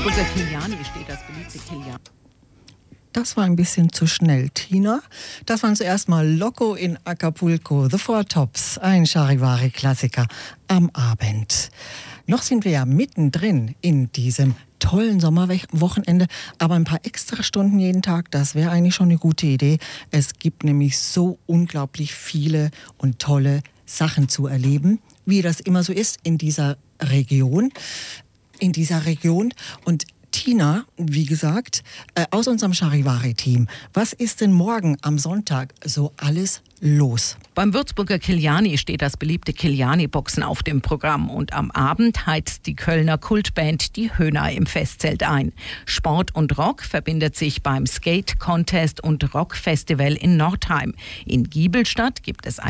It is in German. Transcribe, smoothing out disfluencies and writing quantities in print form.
Würzburger Kiliani steht das beliebte Kiliani. Das war ein bisschen zu schnell, Tina. Das waren zuerst mal Loco in Acapulco, The Four Tops, ein Charivari-Klassiker am Abend. Noch sind wir ja mittendrin in diesem tollen Sommerwochenende, aber ein paar extra Stunden jeden Tag, das wäre eigentlich schon eine gute Idee. Es gibt nämlich so unglaublich viele und tolle Sachen zu erleben, wie das immer so ist in dieser Region. Und Tina, wie gesagt, aus unserem Charivari-Team. Was ist denn morgen am Sonntag so alles los? Beim Würzburger Kiliani steht das beliebte Kiliani-Boxen auf dem Programm und am Abend heizt die Kölner Kultband Die Höhner im Festzelt ein. Sport und Rock verbindet sich beim Skate-Contest und Rock-Festival in Nordheim. In Giebelstadt gibt es